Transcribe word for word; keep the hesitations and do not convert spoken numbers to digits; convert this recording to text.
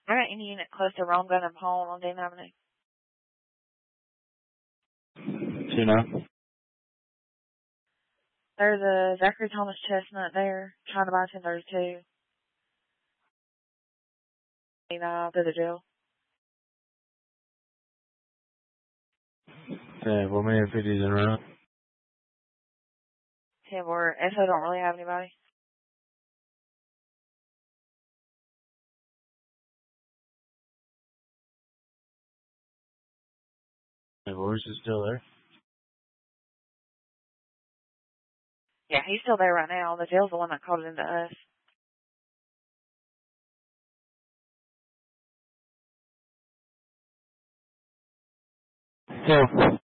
I got any unit close to Rome Gun and Paul on Dane Avenue. Two now. There's a Zachary Thomas Chestnut there trying to buy ten thirty-two. You know, to the jail. Okay, what many fifties in a row? Yeah, we're, S O don't really have anybody. The horse is still there? Yeah, he's still there right now. The jail's the one that called it into us. Yeah.